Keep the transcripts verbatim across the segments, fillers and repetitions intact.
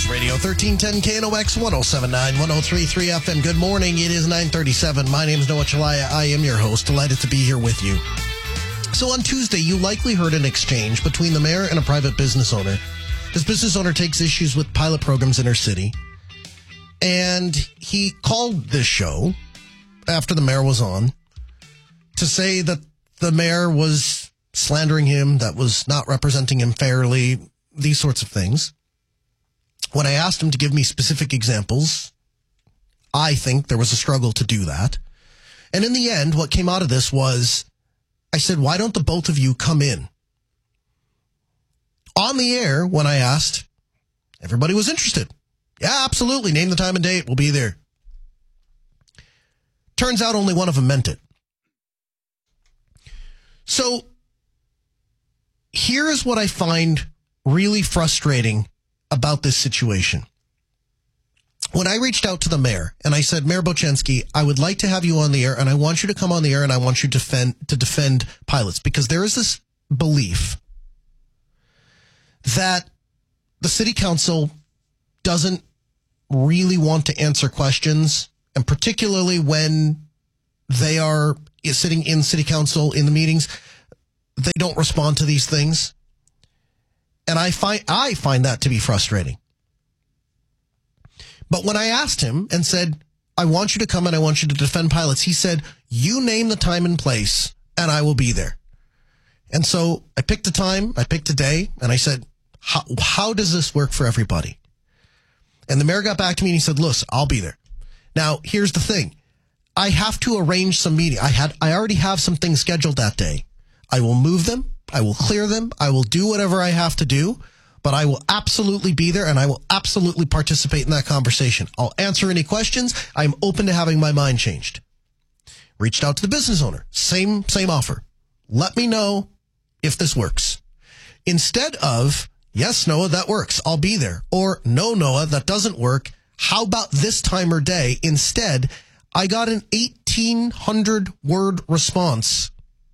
News Radio thirteen ten K N O X one oh seven point nine, one oh three point three F M. Good morning. It is nine thirty-seven. My name is Noah Chalaya. I am your host. Delighted to be here with you. So on Tuesday, you likely heard an exchange between the mayor and a private business owner. This business owner takes issues with pilot programs in her city. And he called this show after the mayor was on to say that the mayor was slandering him, that was not representing him fairly, these sorts of things. When I asked him to give me specific examples, I think there was a struggle to do that. And in the end, what came out of this was, I said, why don't the both of you come in? On the air, when I asked, everybody was interested. Yeah, absolutely. Name the time and date. We'll be there. Turns out only one of them meant it. So here's what I find really frustrating about this situation. When I reached out to the mayor and I said, Mayor Bochensky, I would like to have you on the air and I want you to come on the air and I want you to defend, to defend pilots, because there is this belief that the city council doesn't really want to answer questions, and particularly when they are sitting in city council in the meetings, they don't respond to these things. And I find I find that to be frustrating. But when I asked him and said, I want you to come and I want you to defend pilots, he said, you name the time and place and I will be there. And so I picked a time, I picked a day, and I said, how, how does this work for everybody? And the mayor got back to me and he said, listen, I'll be there. Now, here's the thing. I have to arrange some meeting. I had, I already have some things scheduled that day. I will move them. I will clear them. I will do whatever I have to do, but I will absolutely be there and I will absolutely participate in that conversation. I'll answer any questions. I'm open to having my mind changed. Reached out to the business owner. Same, same offer. Let me know if this works. Instead of, yes, Noah, that works. I'll be there. Or, no, Noah, that doesn't work. How about this time or day? Instead, I got an eighteen hundred word response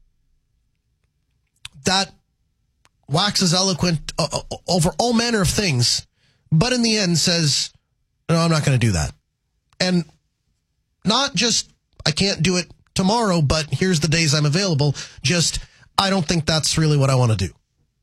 that waxes eloquent uh, over all manner of things, but in the end says, no, I'm not going to do that. And not just, I can't do it tomorrow, but here's the days I'm available. Just, I don't think that's really what I want to do.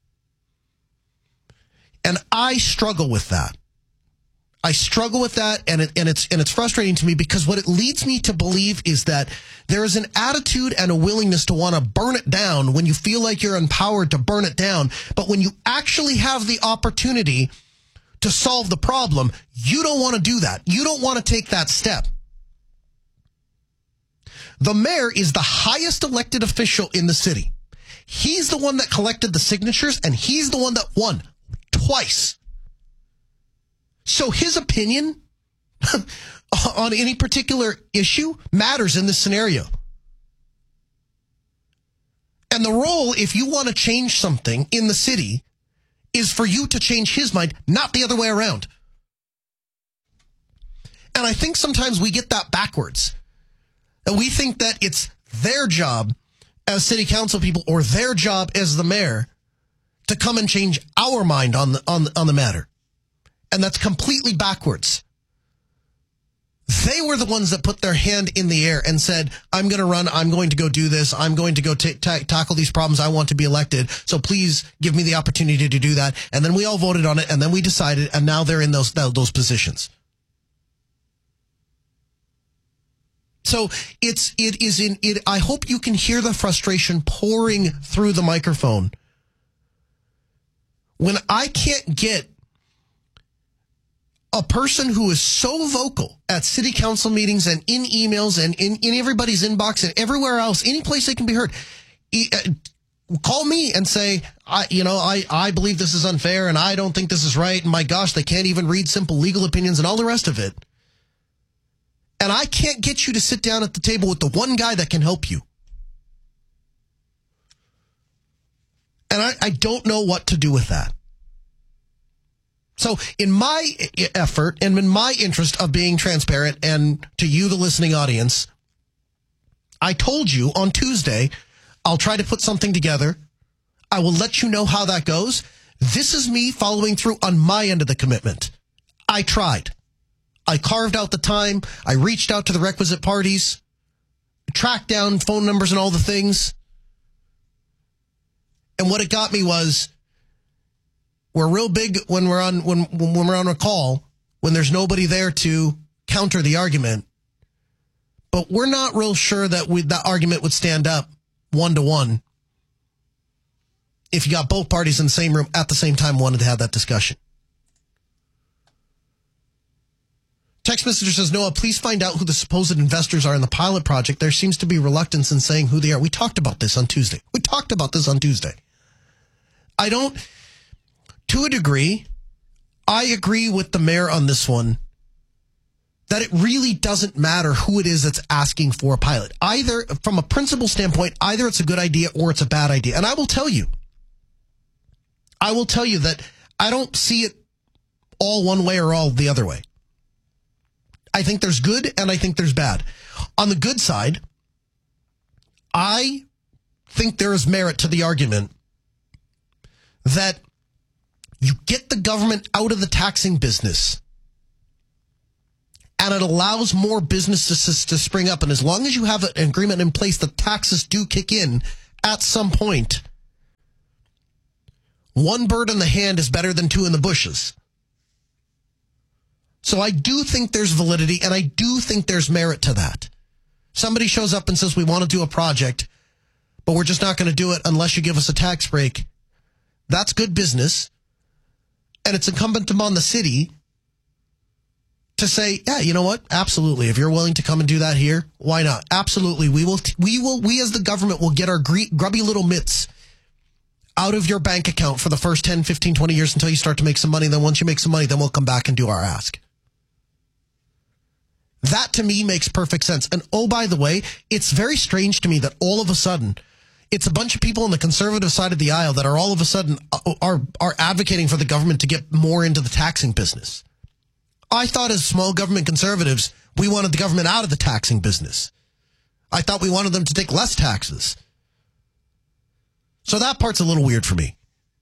And I struggle with that. I struggle with that, and it, and it's and it's frustrating to me, because what it leads me to believe is that there is an attitude and a willingness to want to burn it down when you feel like you're empowered to burn it down. But when you actually have the opportunity to solve the problem, you don't want to do that. You don't want to take that step. The mayor is the highest elected official in the city. He's the one that collected the signatures, and he's the one that won twice. So his opinion on any particular issue matters in this scenario. And the role, if you want to change something in the city, is for you to change his mind, not the other way around. And I think sometimes we get that backwards. And we think that it's their job as city council people, or their job as the mayor, to come and change our mind on the on the, on the matter. And that's completely backwards. They were the ones that put their hand in the air and said, I'm going to run, I'm going to go do this, I'm going to go t- t- tackle these problems, I want to be elected, so please give me the opportunity to do that. And then we all voted on it, and then we decided, and now they're in those those positions. So it's it is in it. I hope you can hear the frustration pouring through the microphone when I can't get a person who is so vocal at city council meetings and in emails and in, in everybody's inbox and everywhere else, any place they can be heard. E- uh, call me and say, I, you know, I, I believe this is unfair and I don't think this is right. And my gosh, they can't even read simple legal opinions and all the rest of it. And I can't get you to sit down at the table with the one guy that can help you. And I, I don't know what to do with that. So in my effort and in my interest of being transparent, and to you, the listening audience, I told you on Tuesday, I'll try to put something together. I will let you know how that goes. This is me following through on my end of the commitment. I tried. I carved out the time. I reached out to the requisite parties, tracked down phone numbers and all the things. And what it got me was, we're real big when we're on when when we're on a call, when there's nobody there to counter the argument. But we're not real sure that we, that argument would stand up one to one if you got both parties in the same room at the same time wanted to have that discussion. Text messenger says, Noah, please find out who the supposed investors are in the pilot project. There seems to be reluctance in saying who they are. We talked about this on Tuesday. We talked about this on Tuesday. I don't, to a degree, I agree with the mayor on this one, that it really doesn't matter who it is that's asking for a pilot. Either, from a principle standpoint, either it's a good idea or it's a bad idea. And I will tell you, I will tell you that I don't see it all one way or all the other way. I think there's good and I think there's bad. On the good side, I think there is merit to the argument that you get the government out of the taxing business and it allows more businesses to spring up. And as long as you have an agreement in place that taxes do kick in at some point, one bird in the hand is better than two in the bushes. So I do think there's validity, and I do think there's merit to that. Somebody shows up and says, we want to do a project, but we're just not going to do it unless you give us a tax break. That's good business. And it's incumbent upon the city to say, yeah, you know what? Absolutely. If you're willing to come and do that here, why not? Absolutely. We will, we will, we as the government will get our grubby little mitts out of your bank account for the first ten, fifteen, twenty years until you start to make some money. Then once you make some money, then we'll come back and do our ask. That to me makes perfect sense. And oh, by the way, it's very strange to me that all of a sudden it's a bunch of people on the conservative side of the aisle that are all of a sudden are, are advocating for the government to get more into the taxing business. I thought as small government conservatives, we wanted the government out of the taxing business. I thought we wanted them to take less taxes. So that part's a little weird for me.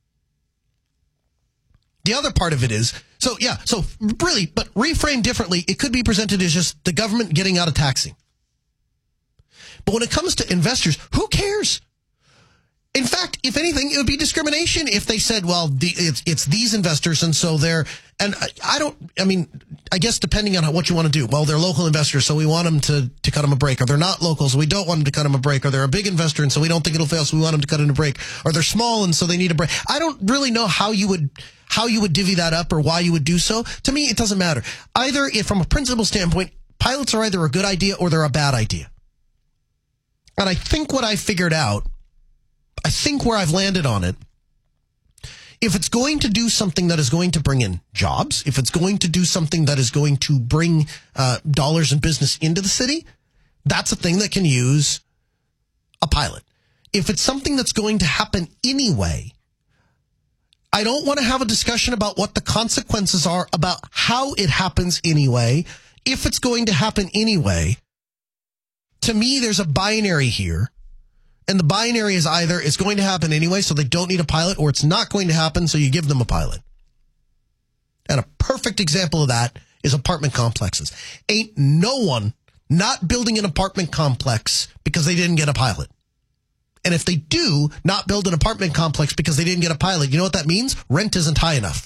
The other part of it is, so yeah, so really, but reframed differently, it could be presented as just the government getting out of taxing. But when it comes to investors, who cares? In fact, if anything, it would be discrimination if they said, well, the, it's, it's these investors, and so they're, and I, I don't, I mean, I guess depending on what you want to do, well, they're local investors, so we want them to, to cut them a break, or they're not local, so we don't want them to cut them a break, or they're a big investor, and so we don't think it'll fail, so we want them to cut it a break, or they're small, and so they need a break. I don't really know how you would, how you would divvy that up or why you would do so. To me, it doesn't matter. Either, if from a principle standpoint, pilots are either a good idea or they're a bad idea. And I think what I figured out, I think where I've landed on it, if it's going to do something that is going to bring in jobs, if it's going to do something that is going to bring uh, dollars and business into the city, that's a thing that can use a pilot. If it's something that's going to happen anyway, I don't want to have a discussion about what the consequences are about how it happens anyway. If it's going to happen anyway, to me, there's a binary here. And the binary is either it's going to happen anyway, so they don't need a pilot, or it's not going to happen, so you give them a pilot. And a perfect example of that is apartment complexes. Ain't no one not building an apartment complex because they didn't get a pilot. And if they do not build an apartment complex because they didn't get a pilot, you know what that means? Rent isn't high enough.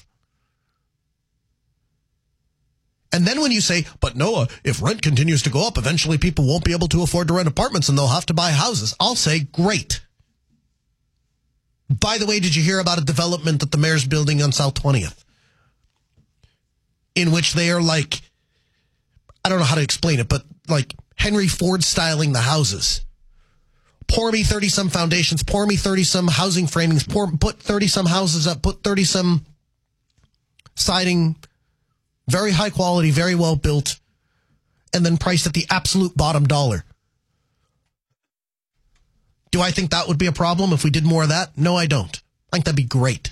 And then when you say, but Noah, if rent continues to go up, eventually people won't be able to afford to rent apartments and they'll have to buy houses. I'll say, great. By the way, did you hear about a development that the mayor's building on South twentieth? In which they are like, I don't know how to explain it, but like Henry Ford styling the houses. Pour me thirty-some foundations, pour me thirty-some housing framings, pour, put thirty-some houses up, put thirty-some siding, very high quality, very well built, and then priced at the absolute bottom dollar. Do I think that would be a problem if we did more of that? No, I don't. I think that'd be great.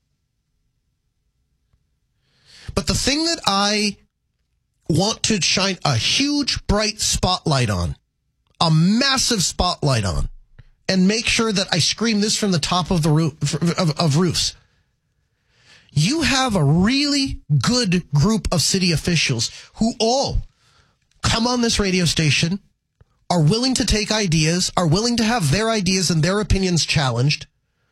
But the thing that I want to shine a huge, bright spotlight on, a massive spotlight on, and make sure that I scream this from the top of the roof, of, of roofs, you have a really good group of city officials who all come on this radio station, are willing to take ideas, are willing to have their ideas and their opinions challenged.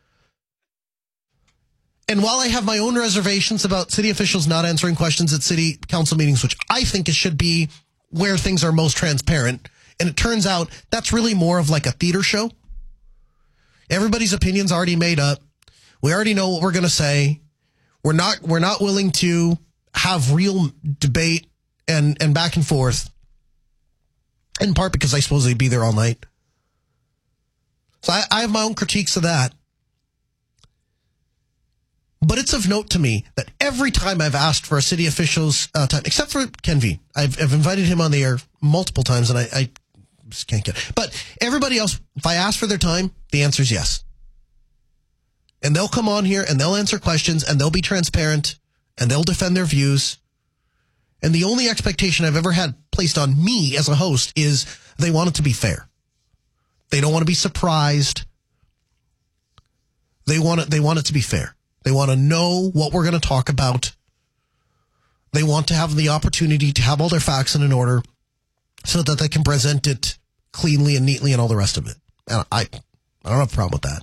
And while I have my own reservations about city officials not answering questions at city council meetings, which I think it should be where things are most transparent, and it turns out that's really more of like a theater show. Everybody's opinion's already made up. We already know what we're going to say. We're not we're not willing to have real debate and, and back and forth. In part because I suppose they'd be there all night. So I, I have my own critiques of that. But it's of note to me that every time I've asked for a city official's uh, time, except for Ken V, I've, I've invited him on the air multiple times, and I, I just can't get it. But everybody else, if I ask for their time, the answer is yes. And they'll come on here, and they'll answer questions, and they'll be transparent, and they'll defend their views. And the only expectation I've ever had placed on me as a host is they want it to be fair. They don't want to be surprised. They want it, they want it to be fair. They want to know what we're going to talk about. They want to have the opportunity to have all their facts in an order so that they can present it cleanly and neatly and all the rest of it. And I, I don't have a problem with that.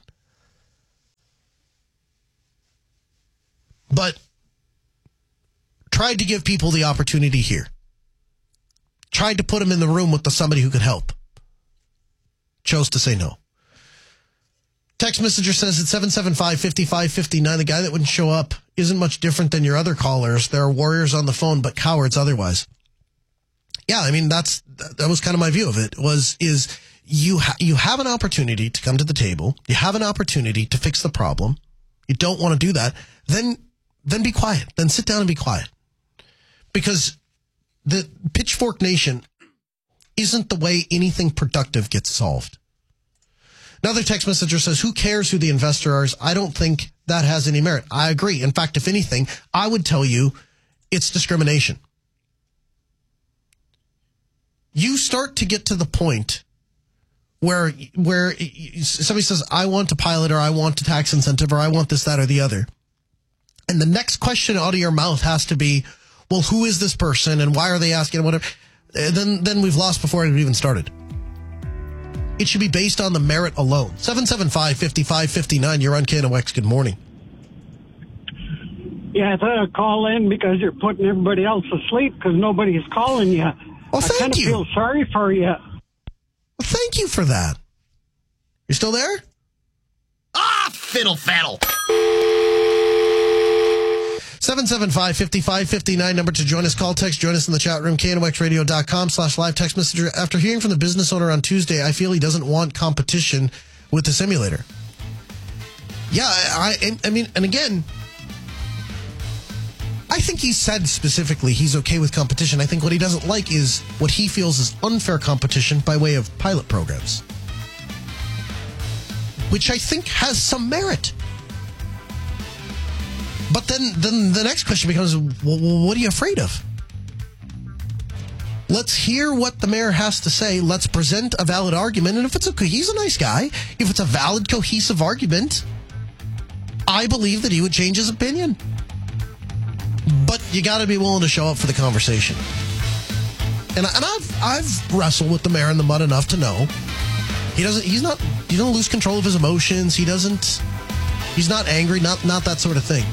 But tried to give people the opportunity here. Tried to put them in the room with the somebody who could help. Chose to say no. Text messenger says at seven seven five, five five five nine, the guy that wouldn't show up isn't much different than your other callers. There are warriors on the phone, but cowards otherwise. Yeah, I mean, that's that was kind of my view of it, was is you, ha- you have an opportunity to come to the table. You have an opportunity to fix the problem. You don't want to do that. Then, then be quiet. Then sit down and be quiet. Because the Pitchfork Nation isn't the way anything productive gets solved. Another text messenger says, who cares who the investor is? I don't think that has any merit. I agree. In fact, if anything, I would tell you it's discrimination. You start to get to the point where where somebody says, I want a pilot, or I want a tax incentive, or I want this, that, or the other. And the next question out of your mouth has to be, well, who is this person and why are they asking, whatever? Then, then we've lost before it even started. It should be based on the merit alone. seven seven five, five five five nine, you're on K N O X. Good morning. Yeah, I thought I'd call in because you're putting everybody else asleep because nobody's calling you. Well, thank I kind of you. feel sorry for you. Well, thank you for that. You still there? Ah, fiddle faddle. seven seven five, five five five nine, number to join us. Call, text, join us in the chat room, K N O X radio dot com slash live text messenger. After hearing from the business owner on Tuesday, I feel he doesn't want competition with the simulator. Yeah, I, I, I mean, and again, I think he said specifically he's okay with competition. I think what he doesn't like is what he feels is unfair competition by way of pilot programs, which I think has some merit. But then, then the next question becomes, well, what are you afraid of? Let's hear what the mayor has to say. Let's present a valid argument. And if it's a, he's a nice guy. If it's a valid, cohesive argument, I believe that he would change his opinion. But you got to be willing to show up for the conversation. And, and I've I've wrestled with the mayor in the mud enough to know he doesn't. He's not. He doesn't lose control of his emotions. He doesn't. He's not angry. Not not that sort of thing.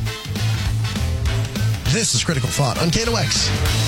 This is Critical Thought on K N O X.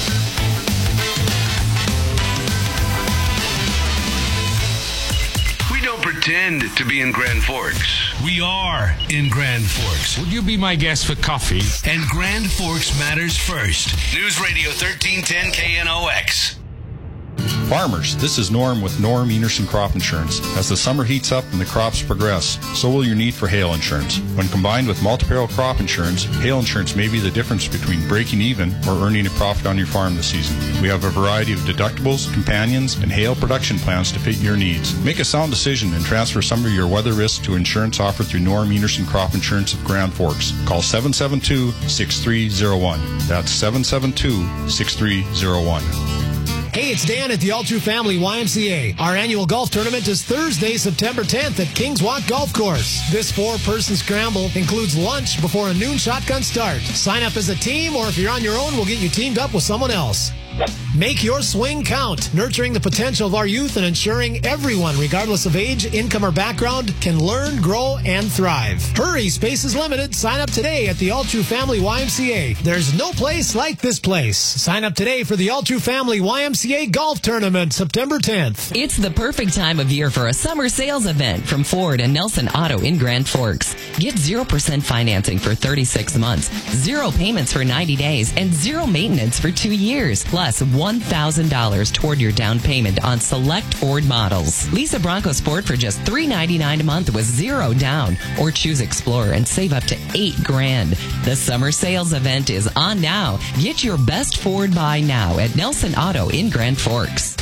We don't pretend to be in Grand Forks. We are in Grand Forks. Would you be my guest for coffee? And Grand Forks matters first. News Radio thirteen ten K N O X. Farmers, this is Norm with Norm Enerson Crop Insurance. As the summer heats up and the crops progress, so will your need for hail insurance. When combined with multi-peril crop insurance, hail insurance may be the difference between breaking even or earning a profit on your farm this season. We have a variety of deductibles, companions, and hail production plans to fit your needs. Make a sound decision and transfer some of your weather risk to insurance offered through Norm Enerson Crop Insurance of Grand Forks. Call seven seven two, six three zero one. That's seven seven two, six three zero one. Hey, it's Dan at the All True Family Y M C A. Our annual golf tournament is Thursday, September tenth at Kings Walk Golf Course. This four-person scramble includes lunch before a noon shotgun start. Sign up as a team, or if you're on your own, we'll get you teamed up with someone else. Make your swing count, nurturing the potential of our youth and ensuring everyone, regardless of age, income, or background, can learn, grow, and thrive. Hurry, space is limited. Sign up today at the All True Family Y M C A. There's no place like this place. Sign up today for the All True Family Y M C A Golf Tournament, September tenth. It's the perfect time of year for a summer sales event from Ford and Nelson Auto in Grand Forks. Get zero percent financing for thirty-six months, zero payments for ninety days, and zero maintenance for two years. Plus one thousand dollars toward your down payment on select Ford models. Lease a Bronco Sport for just three ninety-nine a month with zero down, or choose Explorer and save up to eight grand. The summer sales event is on now. Get your best Ford buy now at Nelson Auto in Grand Forks.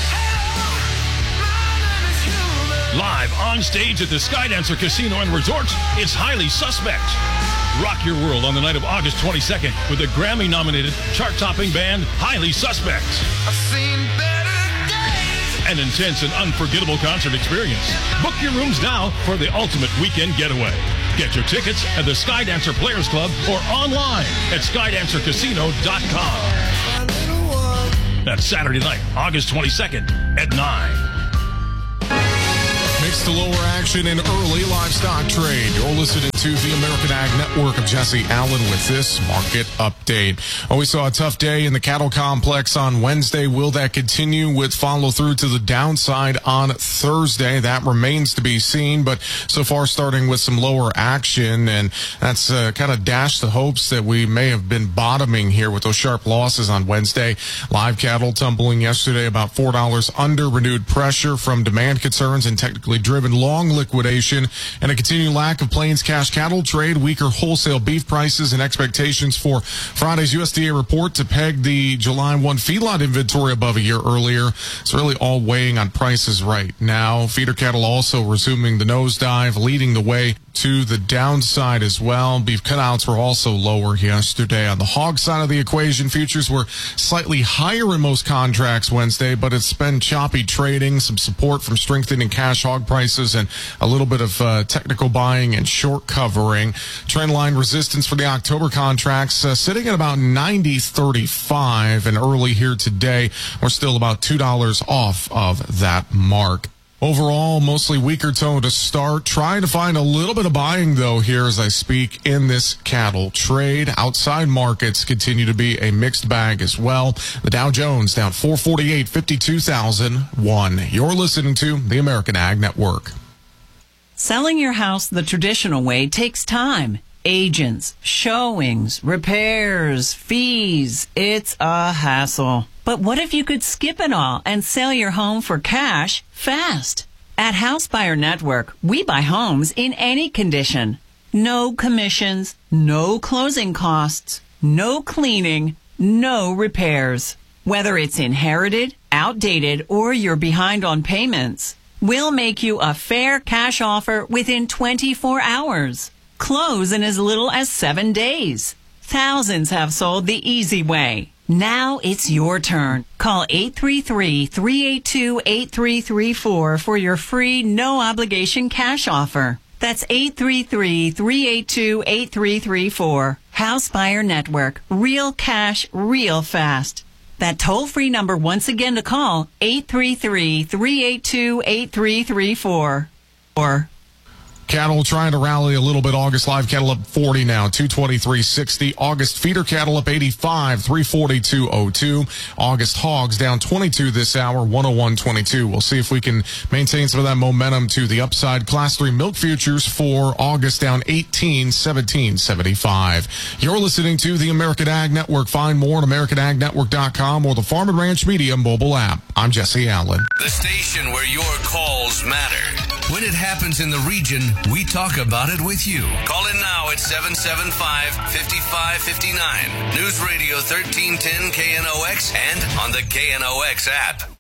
Live on stage at the Skydancer Casino and Resort, it's Highly Suspect. Rock your world on the night of August twenty-second with the Grammy-nominated, chart-topping band Highly Suspect. I've seen better days. An intense and unforgettable concert experience. Book your rooms now for the ultimate weekend getaway. Get your tickets at the Skydancer Players Club or online at skydancer casino dot com. That's Saturday night, August twenty-second at nine. Mixed to lower action in early livestock trade. You're listening to the American Ag Network. of Jesse Allen with this market update. Oh, we saw a tough day in the cattle complex on Wednesday. Will that continue with follow through to the downside on Thursday? That remains to be seen, but so far starting with some lower action, and that's uh, kind of dashed the hopes that we may have been bottoming here with those sharp losses on Wednesday. Live cattle tumbling yesterday about four dollars under renewed pressure from demand concerns and technically driven long liquidation and a continued lack of Plains cash cattle trade, weaker wholesale beef prices, and expectations for Friday's U S D A report to peg the July first feedlot inventory above a year earlier. It's really all weighing on prices right now. Feeder cattle also resuming the nosedive, leading the way to the downside as well. Beef cutouts were also lower yesterday. On the hog side of the equation, futures were slightly higher in most contracts Wednesday, but it's been choppy trading, some support from strengthening cash hog prices, and a little bit of uh, technical buying and short covering. Trendline resistance for the October contracts uh, sitting at about ninety thirty-five, and early here today, we're still about two dollars off of that mark. Overall, mostly weaker tone to start. Trying to find a little bit of buying, though, here as I speak in this cattle trade. Outside markets continue to be a mixed bag as well. The Dow Jones down four forty-eight, fifty-two thousand one. You're listening to the American Ag Network. Selling your house the traditional way takes time. Agents, showings, repairs, fees. It's a hassle. But what if you could skip it all and sell your home for cash fast? At House Buyer Network, we buy homes in any condition. No commissions, no closing costs, no cleaning, no repairs. Whether it's inherited, outdated, or you're behind on payments, we'll make you a fair cash offer within twenty-four hours. Close in as little as seven days. Thousands have sold the easy way. Now it's your turn. Call eight three three, three eight two, eight three three four for your free, no-obligation cash offer. That's eight three three, three eight two, eight three three four. House Buyer Network. Real cash, real fast. That toll-free number once again to call, eight three three, three eight two, eight three three four. Or cattle trying to rally a little bit. August live cattle up forty now, two twenty-three sixty. August feeder cattle up eighty-five, three forty-two oh two. August hogs down twenty-two this hour, one oh one twenty-two. We'll see if we can maintain some of that momentum to the upside. Class three milk futures for August down eighteen, seventeen seventy-five. You're listening to the American Ag Network. Find more at american ag network dot com or the Farm and Ranch Media mobile app. I'm Jesse Allen. The station where your calls matter. When it happens in the region, we talk about it with you. Call in now at seven seven five, five five five nine. News Radio thirteen ten K N O X and on the K N O X app.